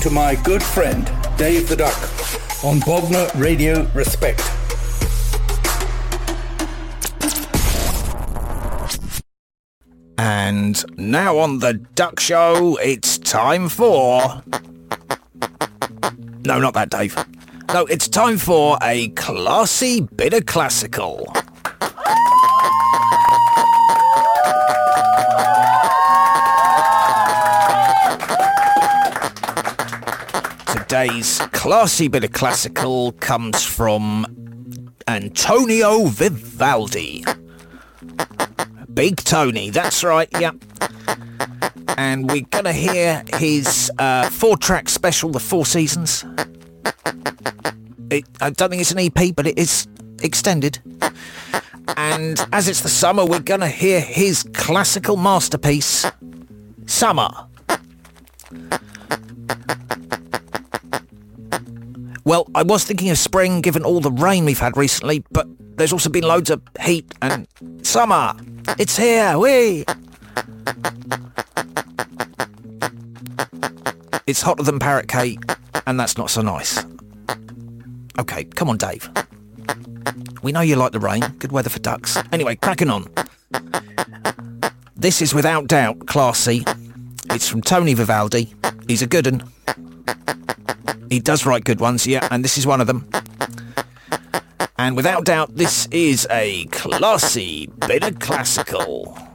to my good friend, Dave the Duck, on Bognor Radio Respect. And now on the Duck Show, it's time for... No, not that, Dave. No, it's time for a classy bit of classical. Today's classy bit of classical comes from Antonio Vivaldi. Big Tony, that's right, yep. And we're going to hear his 4-track special, The Four Seasons. I don't think it's an EP, but it is extended. And as it's the summer, we're going to hear his classical masterpiece, Summer. Well, I was thinking of spring, given all the rain we've had recently, but there's also been loads of heat and summer. It's here, whee! It's hotter than Parrot Cake, and that's not so nice. Okay, come on, Dave. We know you like the rain. Good weather for ducks. Anyway, cracking on. This is without doubt classy. It's from Tony Vivaldi. He's a good un. He does write good ones, yeah, and this is one of them. And without doubt, this is a classy bit of classical.